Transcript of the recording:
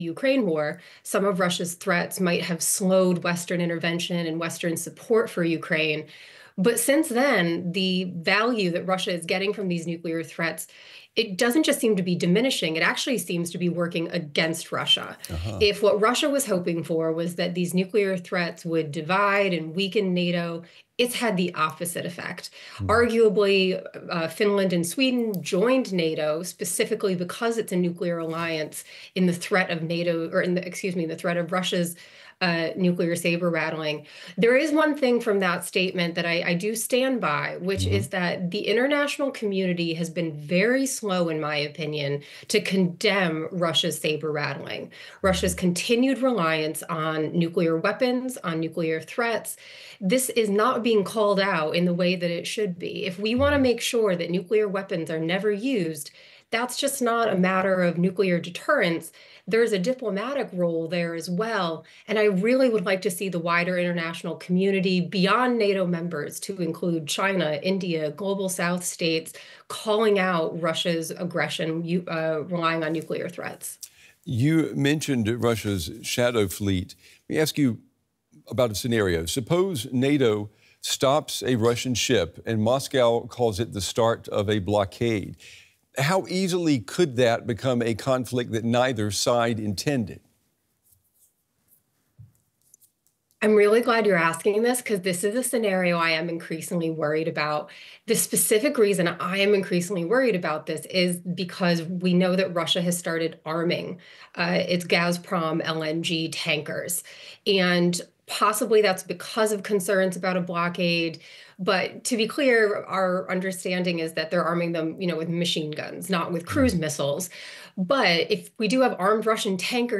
Ukraine war, some of Russia's threats might have slowed Western intervention and Western support for Ukraine. But since then, the value that Russia is getting from these nuclear threats, it doesn't just seem to be diminishing, it actually seems to be working against Russia. Uh-huh. If what Russia was hoping for was that these nuclear threats would divide and weaken NATO, it's had the opposite effect. Hmm. Arguably, Finland and Sweden joined NATO specifically because it's a nuclear alliance in the threat of NATO, or in the, excuse me, the threat of Russia's nuclear saber rattling. There is one thing from that statement that I do stand by, which Hmm. is that the international community has been very slow, in my opinion, to condemn Russia's saber rattling. Russia's Hmm. continued reliance on nuclear weapons, on nuclear threats. This is not being called out in the way that it should be. If we want to make sure that nuclear weapons are never used, that's just not a matter of nuclear deterrence. There's a diplomatic role there as well. And I really would like to see the wider international community beyond NATO members to include China, India, global South states calling out Russia's aggression, relying on nuclear threats. You mentioned Russia's shadow fleet. Let me ask you about a scenario. Suppose NATO stops a Russian ship and Moscow calls it the start of a blockade. How easily could that become a conflict that neither side intended? I'm really glad you're asking this because this is a scenario I am increasingly worried about. The specific reason I am increasingly worried about this is because we know that Russia has started arming its Gazprom LNG tankers. And possibly that's because of concerns about a blockade. But to be clear, our understanding is that they're arming them, with machine guns, not with cruise missiles. But if we do have armed Russian tankers,